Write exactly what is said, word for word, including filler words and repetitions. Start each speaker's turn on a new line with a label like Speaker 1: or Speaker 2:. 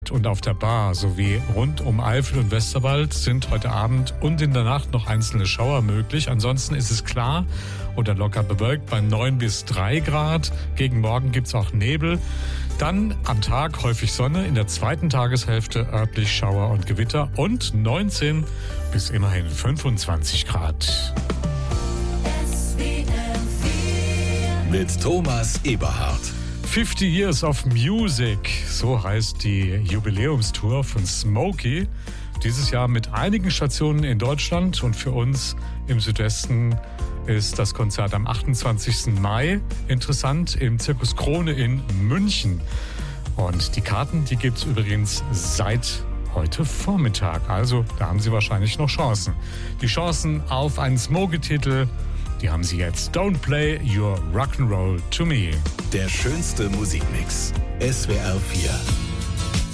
Speaker 1: Markt und auf der Bar sowie rund um Eifel und Westerwald sind heute Abend und in der Nacht noch einzelne Schauer möglich. Ansonsten ist es klar oder locker bewölkt bei neun bis drei Grad. Gegen Morgen gibt es auch Nebel. Dann am Tag häufig Sonne, in der zweiten Tageshälfte örtlich Schauer und Gewitter und neunzehn bis immerhin fünfundzwanzig Grad.
Speaker 2: Mit Thomas Eberhardt.
Speaker 1: fifty Years of Music, so heißt die Jubiläumstour von Smokey. Dieses Jahr mit einigen Stationen in Deutschland und für uns im Südwesten ist das Konzert am achtundzwanzigsten Mai interessant im Zirkus Krone in München. Und die Karten, die gibt es übrigens seit heute Vormittag. Also da haben Sie wahrscheinlich noch Chancen. Die Chancen auf einen Smokey-Titel, die haben Sie jetzt. Don't play your rock'n'roll to me.
Speaker 2: Der schönste Musikmix. S W R vier.